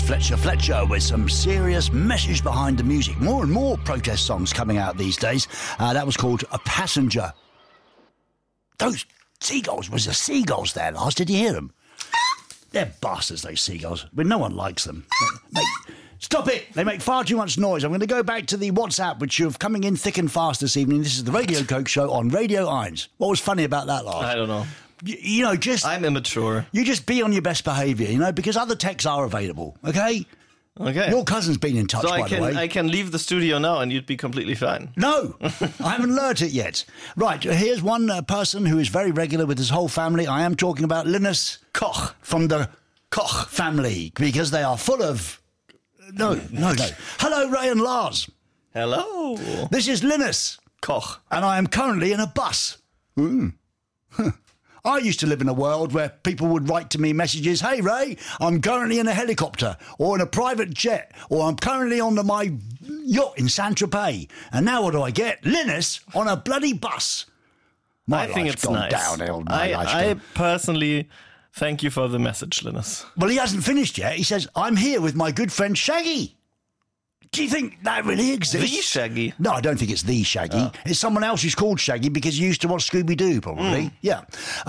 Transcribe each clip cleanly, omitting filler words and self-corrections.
Fletcher with some serious message behind the music. More and more protest songs coming out these days. That was called A Passenger. Those seagulls, was there seagulls there, Lars? Did you hear them? They're bastards, those seagulls. But no one likes them. Stop it! They make far too much noise. I'm going to go back to the WhatsApp, which you're coming in thick and fast this evening. This is the Radio Coke Show on Radio Irons. What was funny about that, Lars? I don't know. You know, just... I'm immature. You just be on your best behaviour, you know, because other texts are available, okay? Okay. Your cousin's been in touch, so by the way. I can leave the studio now and you'd be completely fine. No, I haven't learnt it yet. Right, here's one person who is very regular with his whole family. I am talking about Linus Koch from the Koch family, because they are full of... No. Hello, Ray and Lars. Hello. This is Linus Koch. And I am currently in a bus. I used to live in a world where people would write to me messages, hey, Ray, I'm currently in a helicopter or in a private jet or I'm currently on my yacht in Saint-Tropez. And now what do I get? Linus on a bloody bus. I think it's nice. Downhill. I personally thank you for the message, Linus. Well, he hasn't finished yet. He says, I'm here with my good friend Shaggy. Do you think that really exists? The Shaggy? No, I don't think it's the Shaggy. It's someone else who's called Shaggy because he used to watch Scooby-Doo, probably. Yeah.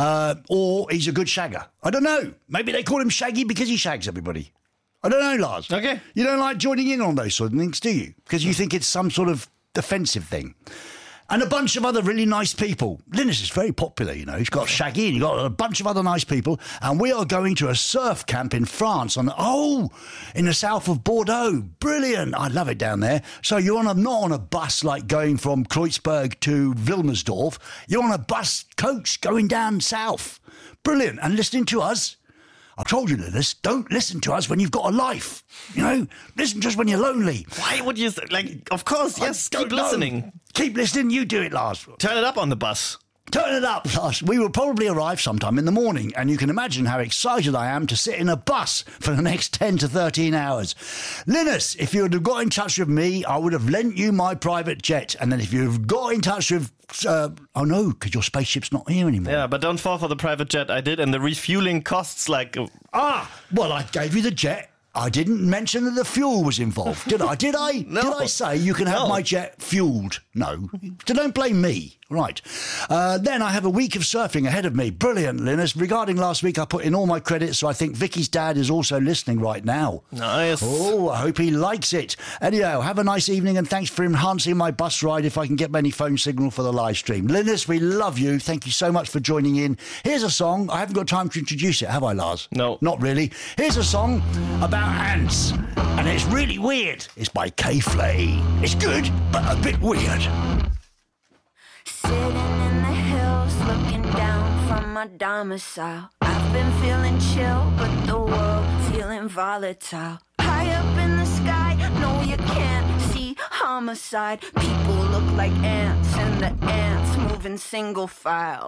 Or he's a good shagger. I don't know. Maybe they call him Shaggy because he shags everybody. I don't know, Lars. Okay. You don't like joining in on those sort of things, do you? Because you think it's some sort of offensive thing. And a bunch of other really nice people. Linus is very popular, you know. He's got Shaggy and he's got a bunch of other nice people. And we are going to a surf camp in France in the south of Bordeaux. Brilliant. I love it down there. So you're not on a bus like going from Kreuzberg to Wilmersdorf. You're on a bus coach going down south. Brilliant. And listening to us. I told you, Linus, don't listen to us when you've got a life. You know, listen just when you're lonely. Why would you... of course, yes, keep listening. Keep listening, you do it, Lars. Turn it up on the bus. Turn it up, Lars. We will probably arrive sometime in the morning, and you can imagine how excited I am to sit in a bus for the next 10 to 13 hours. Linus, if you would have got in touch with me, I would have lent you my private jet. And then if you've got in touch with... oh, no, because your spaceship's not here anymore. Yeah, but don't fall for the private jet. I did, and the refueling costs like... Well, I gave you the jet. I didn't mention that the fuel was involved, did I? Did I? No. Did I say you can have my jet fueled? No. So don't blame me. Right. Then I have a week of surfing ahead of me. Brilliant, Linus. Regarding last week, I put in all my credits, so I think Vicky's dad is also listening right now. Nice. Oh, I hope he likes it. Anyhow, have a nice evening and thanks for enhancing my bus ride if I can get any phone signal for the live stream. Linus, we love you. Thank you so much for joining in. Here's a song. I haven't got time to introduce it, have I, Lars? No. Not really. Here's a song about ants, and it's really weird. It's by K-Flay. It's good, but a bit weird. Sitting in the hills, looking down from my domicile. I've been feeling chill, but the world feeling volatile. High up in the sky, no you can't see homicide. People look like ants, and the ants move in single file.